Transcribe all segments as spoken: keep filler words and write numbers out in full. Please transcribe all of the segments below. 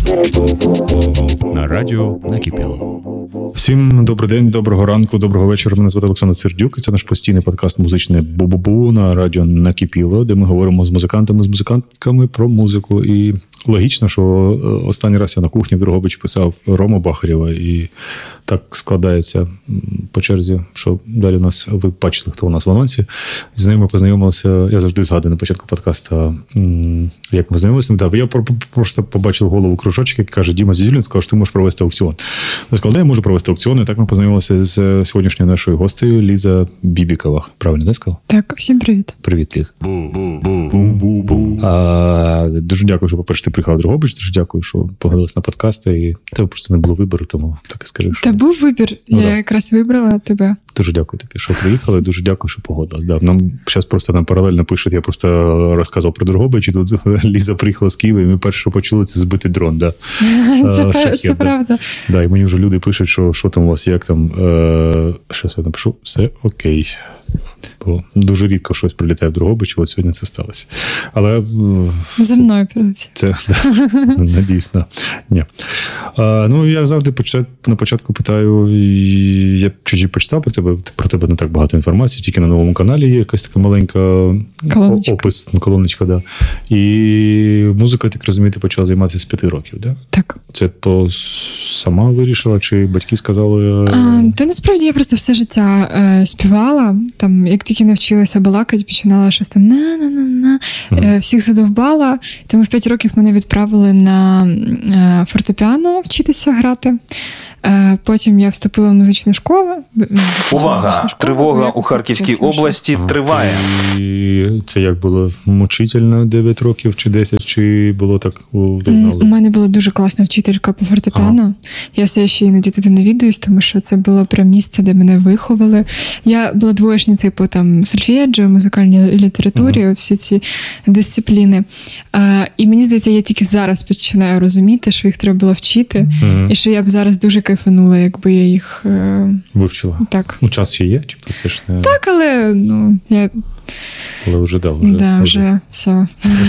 На радіо Накипіло. Всім добрий день, доброго ранку, доброго вечора. Мене звати Олександр Сердюк. І це наш постійний подкаст «Музичне бу-бу-бу» на радіо Накипіло, де ми говоримо з музикантами, з музикантками про музику. І логічно, що останній раз я на кухні в Дрогобичі писав Рому Бахарєва, і так складається по черзі, що далі у нас, ви бачили, хто у нас в анонсі. З ними познайомилися, я завжди згадую на початку подкасту, як ми познайомилися. Да, я просто побачив голову кружочок, який каже: Діма Зізюлін сказав, що ти можеш провести аукціон. Я сказав, да, я можу провести аукціон. І так ми познайомилися з сьогоднішньою нашою гостею Ліза Бібікова. Правильно, не сказав? Так, всім привіт. Привіт, Ліз. А, дуже дякую, що, по-перше, ти приїхала в Дрогобич. Дуже дякую, що погодилась на подкасти. І тебе просто не було вибору, тому так і скажи. Що... Та був вибір. Ну, я да. якраз вибрала тебе. Дуже дякую тобі, що приїхали. Дуже дякую, що погодилась. Да, нам зараз просто нам паралельно пишуть. Я просто розказував про Дрогобич, і тут Ліза приїхала з Києва, і ми перше, що почули, це збитий дрон. Да. Це, а, шахет, це да. правда. Да, і мені вже люди пишуть, що що там у вас, як там. Е, щас я напишу, все окей. Бо дуже рідко щось прилітає в Дрогобич, от сьогодні це сталося. Але За це, мною прилетів. Це, да, надіюсь, на. Ні. А, ну, я завжди почат, на початку питаю, я чуть-чуть почитав про тебе, про тебе не так багато інформації, тільки на новому каналі є якась така маленька колоночка. опис, колоночка, да. І музикою, так розумію, ти почала займатися з п'яти років, да? Так. Це по сама вирішила, чи батьки сказали? А, та насправді я просто все життя е, співала. Там, як тільки навчилася балакати, починала щось там на-на-на-на. Е, всіх задовбала. Тому в п'ять років мене відправили на е, фортепіано вчитися грати. Е, потім я вступила в музичну школу. Увага! Музичну школу, Тривога у Харківській області триває. І це як було мучительно дев'ять років чи десять, чи було так, ви знали? У мене була дуже класна вчителька по фортепіано. Ага. Я все ще іноді туди навідуюсь, тому що це було прям місце, де мене виховали. Я була двоєчницею по там сольфеджіо, музикальній літературі, ага. От всі ці дисципліни. А, і мені здається, я тільки зараз починаю розуміти, що їх треба було вчити, ага. І що я б зараз дуже кайфанула, якби я їх... Вивчила? Так. Ну, час ще є? Чи це ж не... Так, але, ну, я... Але вже, да, вже... Да, вже, вже все.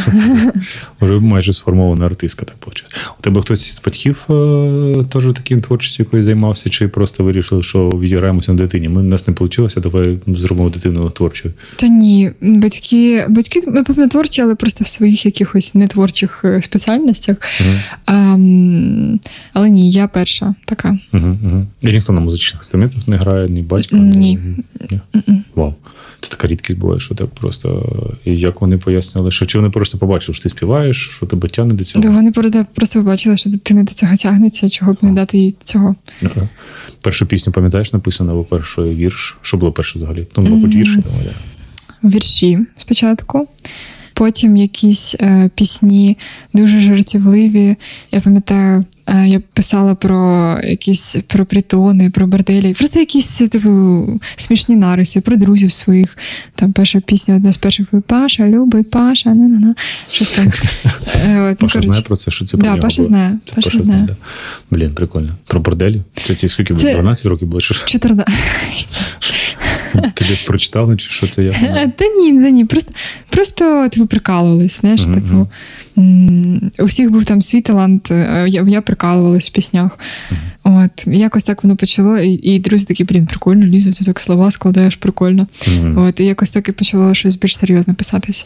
Вже майже сформована артистка, так виходить. У тебе хтось з батьків е, теж таким творчістю якою займався, чи просто вирішили, що відіграємося на дитині? Ми, у нас не вийшло, давай зробимо дитину творчою. Та ні, батьки, батьки, напевно, творчі, але просто в своїх якихось нетворчих спеціальностях. Угу. А, але ні, я перша така. Угу, угу. І ніхто на музичних інструментах не грає, ні батько? Ні. ні? Вау. Це така рідкість буває, що так просто... І як вони пояснювали, що чи вони просто побачили, що ти співаєш, що тебе тягне до цього? Да, вони просто, просто побачили, що дитина до цього тягнеться, чого б не дати їй цього. Ага. Першу пісню, пам'ятаєш, написано, або перший вірш? Що було перше взагалі? Ну, мабуть, вірші, думаю, да. Вірші спочатку. Потім якісь е, пісні дуже жартівливі. Я пам'ятаю, е, я писала про якісь про притони, про борделі. Просто якісь типу смішні нариси про друзів своїх. Там перша пісня, одна з перших була «Паша, любий, Паша, на-на-на». Щось там. Е, Паша ну, знає про це, що це про да, нього Паша було? знає. Це Паша Паша знає. Да. Блін, прикольно. Про борделі? Це ті скільки було? дванадцять років було? чотирнадцять. Ти десь прочитала, чи що це я? Та ні, та ні. Просто, просто типу, прикалувались, знаєш, uh-huh. типу, м- у всіх був там свій талант, я, я прикалувалась в піснях. Uh-huh. От, якось так воно почало, і, і друзі такі, блін, прикольно, Ліза, ти так слова складаєш, прикольно. Uh-huh. От, і якось так і почало щось більш серйозно писатись.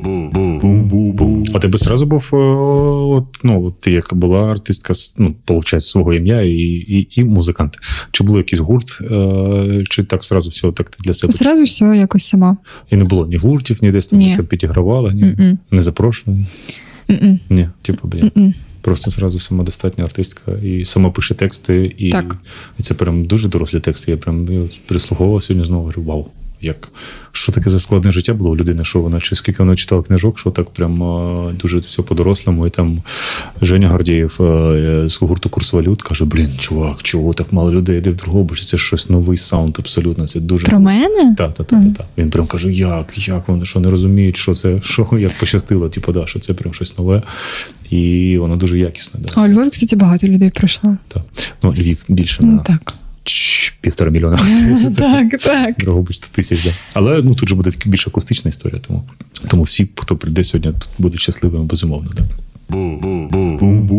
А ти би одразу був, от, ну, ти як була артистка, ну, виходить, свого ім'я і, і, і музикант. Чи було якийсь гурт, чи так одразу все так ти для себе? Зразу все якось сама. І не було ні гуртів, ні десь там ні. Ти підігравала, ні? Mm-mm. Не запрошувала? Mm-mm. Ні, типу, блін. Mm-mm. Просто зразу самодостатня артистка і сама пише тексти. І, так. І це прям дуже дорослі тексти. Я прям я прислуховував сьогодні знову, говорю, вау. Як, що таке за складне життя було у людини, що вона, чи скільки вона читала книжок, що так прям дуже все по-дорослому. І там Женя Гордієв з гурту «Курс валют» каже, блін, чувак, чого так мало людей йде в Дрогобич, це щось новий саунд абсолютно. Це дуже... Про мене? Так, так, так. Mm. Та. Він прям каже, як, як вони, що не розуміють, що це, що як пощастило, типу, да, що це прям щось нове. І воно дуже якісне. Да. А у Львові, кстати, багато людей прийшло. Так. Ну, Львів більше. Ну, да. так. Півтора мільйона. Так, так. Дрогобич сто тисяч, да. Але ну, тут же буде більш акустична історія, тому, тому всі, хто прийде сьогодні, будуть щасливими, безумовно. Да.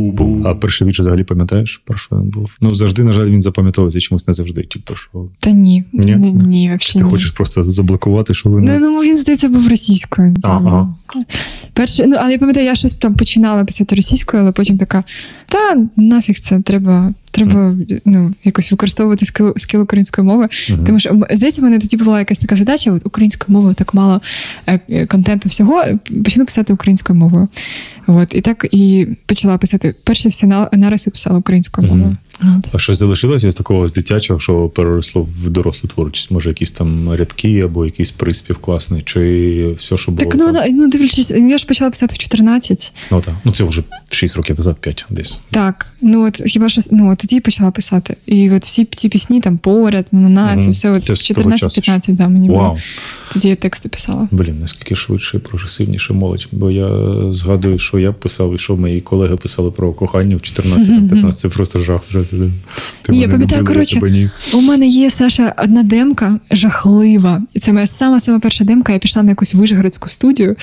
А перший вірш взагалі пам'ятаєш, про що він був? Ну, завжди, на жаль, він запам'ятовується чомусь не завжди. Типу, що... Та ні, Ні? ні, ні, взагалі Ти ні. хочеш просто заблокувати, що ви Ну, не... я думаю, він, здається, був російською. Ага. Перше, ну, але я пам'ятаю, я щось там починала писати російською, але потім така, та нафіг це, треба, треба ну, якось використовувати скіл, скіл української мови. Мгм. Тому що, здається, в мене тоді була якась така задача, от українською мовою так мало е, контенту всього, почну писати українською мовою. От, і так і почала писати. Перші всі на- нариси писала українською Мгм. мовою. От. А щось залишилося з такого з дитячого, що переросло в дорослу творчість? Може, якісь там рядки або якийсь приспів класний, чи все, що було? Так, ну, там? да, ну, дивлячись, я ж почала писати в чотирнадцять. Ну, так. Ну, це вже шість років назад, п'ять десь. Так, ну от хіба що ну от тоді почала писати. І от всі ці пісні там поряд, на на Мгм. це все от Це в з того часу чотирнадцять-п'ятнадцять, да, мені Вау. було. Тоді я тексти писала. Блін, наскільки швидше, прогресивніше молодь. Бо я згадую, що я писав, і що мої колеги писали про кохання в чотирнадцять-п'ятнадцять. Це просто жах. Вже це. Ти Ні, я мене пам'ятаю, любила, коротше, я тебе ні. У мене є, Саша, одна демка жахлива. І це моя сама-сама перша демка. Я пішла на якусь вишгородську студію.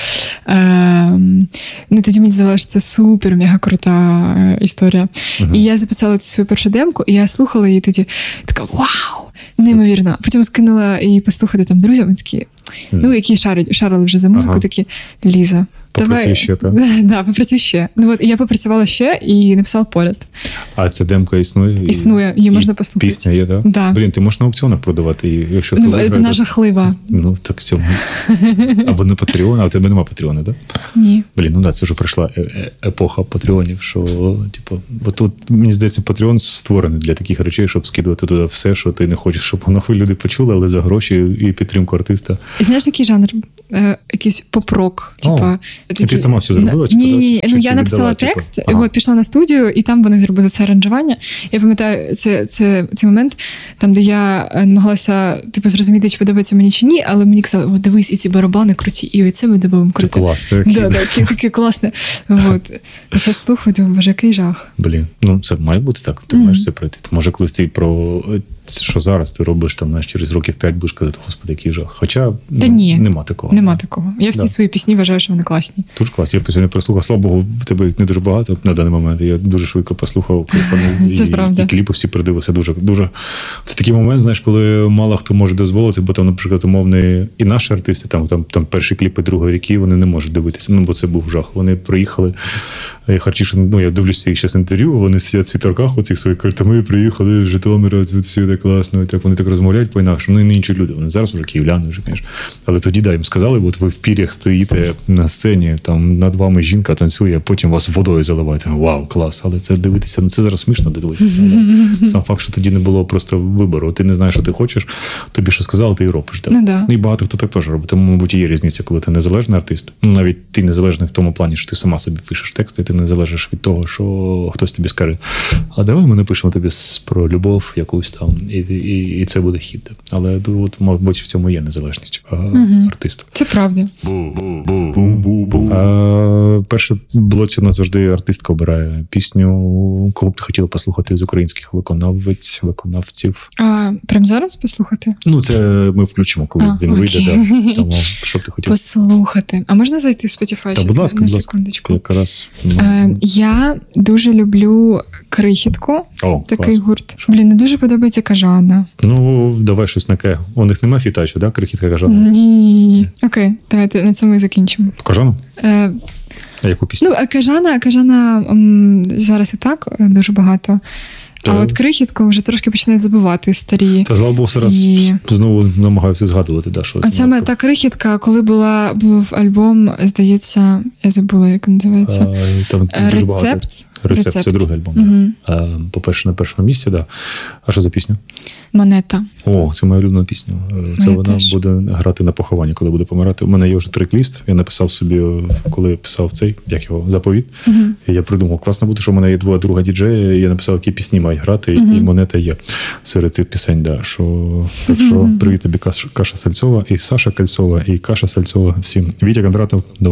Ем, ну, тоді мені здавалося, що це супер, мега крута е, історія. Мгм. І я записала цю свою першу демку, і я слухала її тоді. Така вау! Неймовірно. Потім скинула її послухати там друзям, і такі, ну, які шарять, шарили вже за музику, Ага. такі, Ліза, Попрацюй давай. ще, так? Да, попрацюй ще. Ну, от, і я попрацювала ще і написала поряд. А ця демка існує? І- Існує, її і можна послухати. Пісня є, так? Да. Блін, ти можеш на аукціонах продавати її, якщо ти Ну, виграєш. вона жахлива. Ну, так цьому. Або на Патреон, а у тебе нема Патреона, так? Ні. Блін, ну так, це вже пройшла е- е- епоха патреонів, що, типу, от тут, мені здається, Патреон створений для таких речей, щоб скидувати туди все, що ти не хочеш, щоб воно люди почули, але за гроші і підтримку артиста. І знаєш, який жанр? Е, якийсь поп-рок. О, Типа, і ти сама все зробила, Ні, типу, ні, да? ні. Чи Ну, це я написала віддала, типу? текст, Ага. от, пішла на студію, і там вони зробили це аранжування. Я пам'ятаю, це, це, цей момент, там, де я е, намагалася типу, зрозуміти, чи подобається мені чи ні, але мені казали, о, дивись, і ці барабани круті, і оце ми додаємо Це круто. клас, це Да, да, таке, таке класне. От. Я зараз слухаю, думаю, боже, який жах. Блін, ну це має бути так, ти Мгм. маєш це пройти. Може, колись ти про що зараз ти робиш, там, знаєш, через років п'ять будеш казати, господи, який жах. Хоча Та ну, ні. нема такого. Нема такого. Я всі Да. свої пісні вважаю, що вони класні. Дуже класно. Я сьогодні прослухав, слава Богу, в тебе їх не дуже багато на даний момент. Я дуже швидко послухав, кліпанув, Це і, правда. і кліпи всі придивився. Дуже, дуже... Це такий момент, знаєш, коли мало хто може дозволити, бо там, наприклад, умовний і наші артисти, там, там, там перші кліпи другої ріки, вони не можуть дивитися. Ну, бо це був жах. Вони приїхали, і Харчишин, ну, я дивлюся їх зараз інтерв'ю, вони сидять в світерках, оцих своїх кажуть, «Та ми приїхали в Житомир, тут все так класно, і так вони так розмовляють по-інакшому. Ну, і не інші люди. Вони зараз вже київляни, вже, звісно. Але тоді, да, їм сказали, от ви в пір'ях стоїте на сцені, там над вами жінка танцює, а потім вас водою заливають. Вау, клас. Але це дивитися, ну це зараз смішно дивитися. Але сам факт, що тоді не було просто вибору. Ти не знаєш, що ти хочеш, тобі що сказали, ти і робиш. Так? Ну, да. І багато хто так теж робить. Тому, мабуть, є різниця, коли ти незалежний артист. Ну, навіть ти незалежний в тому плані, що ти сама собі пишеш тексти, і ти не залежиш від того, що хтось тобі скаже, а давай ми напишемо тобі с- про любов якусь там, і, і, і це буде хід. Але от, мабуть, в цьому є незалежність а, Мгм. артисту. Це правда. А, перше блоці у нас завжди артистка обирає пісню, кого б ти хотіла послухати з українських виконавець, виконавців. А прямо зараз послухати? Ну, це ми включимо, коли А, він вийде. окей. Да. Тому що б ти хотіла? Послухати. А можна зайти в Spotify? Та, щас будь ласка, на будь ласка. секундочку. Якраз, ну, Е, я дуже люблю крихітку, О, такий клас. гурт. Блін, не дуже подобається кажана. Ну, давай щось таке. У них нема фітачу, да? Крихітка кажана. Ні. Окей, давайте на цьому і закінчимо. Кажану? Е, А яку пісню? ну, а кажана, кажана м, зараз і так е, дуже багато. А Так. от крихітку вже трошки починають забувати старі. Та слава Богу, зараз І- знову намагаюся згадувати, да, що. А саме та крихітка, коли була, був альбом, здається, я забула, як він називається. А, там Е, дуже багато. Рецепт. Рецепт, це другий альбом. Мгм. Да. А, по-перше, на першому місці, да. А що за пісня? Монета. О, це моя улюблена пісня. Е, Це Моя вона теж. буде грати на похованні, коли буде помирати. У мене є вже трек-ліст. Я написав собі, коли писав цей, як його, заповіт. Мгм. І я придумав, класно буде, що в мене є два друга діджея, і я написав, які пісні мають грати, Мгм. і монета є серед цих пісень. Да, що, так що привіт тобі, Каша, Каша Сальцова, і Саша Кальцова, і Каша Сальцова. Всім. Вітя Кондратов, давай.